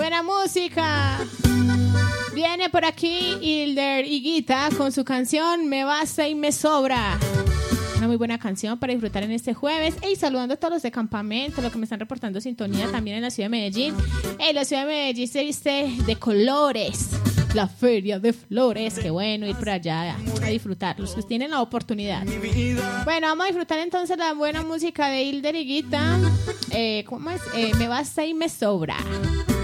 buena música. Viene por aquí Hilder Higuita con su canción Me Basta y Me Sobra. Una muy buena canción para disfrutar en este jueves. Y saludando a todos los de campamento, los que me están reportando sintonía también en la ciudad de Medellín. La ciudad de Medellín se viste de colores. La feria de flores. Qué bueno ir por allá a disfrutar, los que tienen la oportunidad. Bueno, vamos a disfrutar entonces la buena música de Hilder Higuita. ¿Cómo es? Me Basta y Me Sobra.